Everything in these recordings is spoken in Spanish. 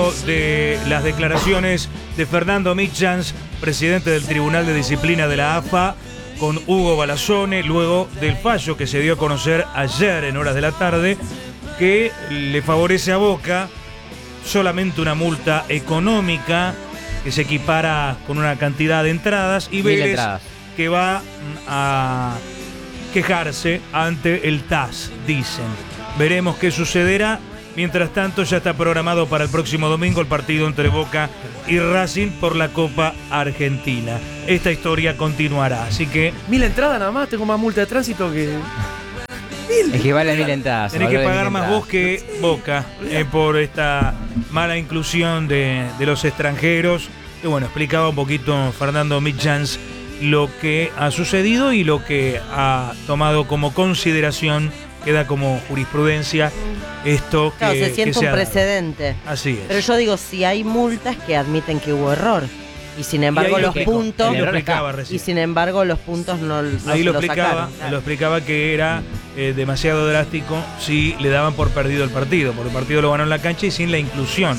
luego de las declaraciones de Fernando Mitjans, presidente del Tribunal de Disciplina de la AFA, con Hugo Balazzone, luego del fallo que se dio a conocer ayer en horas de la tarde, que le favorece a Boca solamente una multa económica que se equipara con una cantidad de entradas, y Vélez que va a quejarse ante el TAS, dicen. Veremos qué sucederá. Mientras tanto, ya está programado para el próximo domingo el partido entre Boca y Racing por la Copa Argentina. Esta historia continuará, así que... 1000 entradas nada más, tengo más multa de tránsito que... Es que vale 1000 entradas. Tenés que pagar más vos que Boca por esta mala inclusión de los extranjeros. Y bueno, explicaba un poquito Fernando Mitjans lo que ha sucedido y lo que ha tomado como consideración, queda como jurisprudencia esto que claro, se siente un precedente. Así es. Pero yo digo, si hay multas que admiten que hubo error. Y sin embargo los puntos. Y sin embargo los puntos no ahí lo explicaba, sacaron, claro. Lo explicaba que era demasiado drástico si le daban por perdido el partido, porque el partido lo ganó en la cancha y sin la inclusión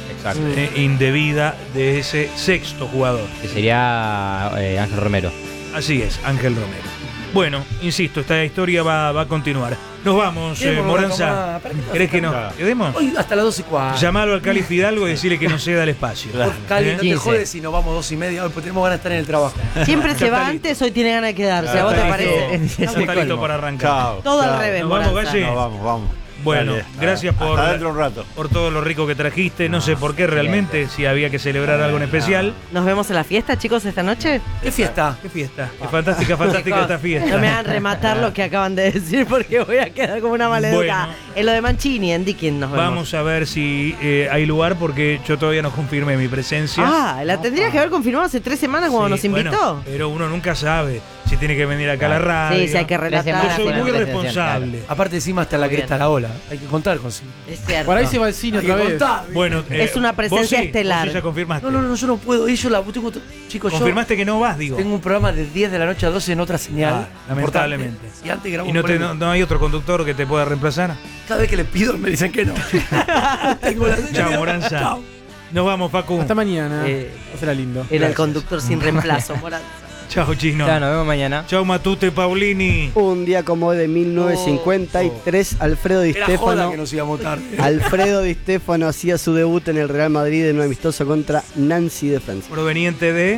indebida de ese sexto jugador. Que sería Ángel Romero. Así es, Ángel Romero. Bueno, insisto, esta historia va a continuar. Nos vamos, Moranza. ¿Querés que nos quedemos? Hoy hasta las 12:15. Llamalo al Cali Fidalgo y decirle que no ceda el espacio. Por Cali, no te jodes si nos vamos 2:30. Hoy tenemos ganas de estar en el trabajo. Siempre se va antes, hoy tiene ganas de quedarse. ¿A vos te parece? Está listo para arrancar. Chao. Todo al revés, ¿Nos vamos, Moranza. Galle? No, vamos. Bueno, dale, gracias hasta dentro un rato. por todo lo rico que trajiste. No sé por qué realmente, si había que celebrar algo en especial. ¿Nos vemos en la fiesta, chicos, esta noche? ¿Qué fiesta? ¿Qué fiesta? Es fantástica esta fiesta. No me hagan rematar lo que acaban de decir porque voy a quedar como una maleducada. Bueno. En lo de Mancini, en Dickens nos vemos. Vamos a ver si hay lugar porque yo todavía no confirmé mi presencia. La tendrías que haber confirmado hace 3 semanas cuando nos invitó. Bueno, pero uno nunca sabe si tiene que venir acá a la radio. Sí, si hay que relatar. Yo soy muy responsable. Claro. Aparte encima hasta la cresta la ola. Hay que contar con sí. Es cierto. Por ahí se va al cine otra vez. Bueno, es una presencia ¿vos estelar. ¿Vos ya confirmaste? No, yo no puedo. Y yo la tengo, chicos, confirmaste que no vas, digo. Tengo un programa de 10 de la noche a 12 en otra señal. Lamentablemente. Y antes grabo no hay otro conductor que te pueda reemplazar? Cada vez que le pido me dicen que no. Tengo la Chao, Moranza. Chao. Nos vamos, Facu. Hasta mañana. Será lindo. Era el conductor sin reemplazo, Moranza. Chao, Chino. Ya, nos vemos mañana. Chao, Matute Paulini. Un día como hoy de 1953, Alfredo Di Era Stéfano. joda que nos íbamos tarde. Alfredo Di Stéfano hacía su debut en el Real Madrid en un amistoso contra Nancy de Francia. Proveniente de...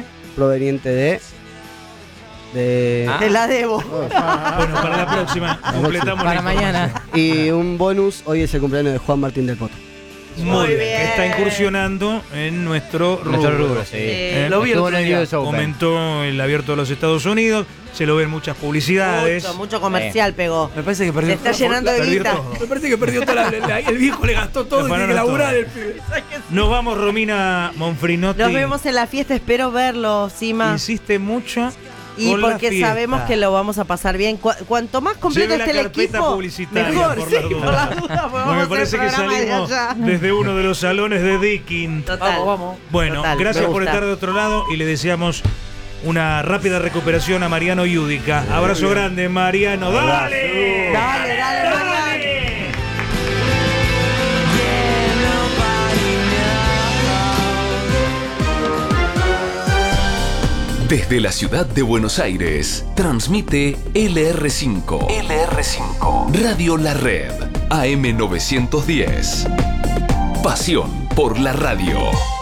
Te la debo. Bueno, para la próxima. Completamos para mañana. Y un bonus, hoy es el cumpleaños de Juan Martín del Poto. Muy bien. Está incursionando en nuestro rubro. Lo vi el otro día. Comentó el Abierto de los Estados Unidos. Se lo ven muchas publicidades. Mucho comercial pegó. Me parece que perdió. Se está llenando de guita. Me parece que perdió toda el viejo le gastó todo y tiene que laburar el pibe. Nos vamos, Romina Monfrinotti. Nos vemos en la fiesta, espero verlo, Sima. Insiste mucho. Y porque sabemos que lo vamos a pasar bien. Cuanto más completo esté el equipo, mejor, por sí, las dudas. por las dudas. Me parece que salimos desde uno de los salones de Dickens. Total. Vamos. Bueno, Total, gracias me por gusta. estar de otro lado y le deseamos una rápida recuperación a Mariano Yudica. Abrazo grande, Mariano. ¡Dale! Dale, Mariano. Desde la ciudad de Buenos Aires, transmite LR5. Radio La Red, AM 910. Pasión por la radio.